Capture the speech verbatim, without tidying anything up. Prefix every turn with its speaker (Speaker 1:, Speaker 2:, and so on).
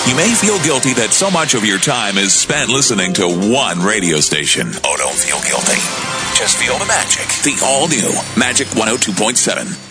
Speaker 1: You may feel guilty that so much of your time is spent listening to one radio station. Oh, don't feel guilty. Just feel the magic. The all-new Magic one oh two point seven.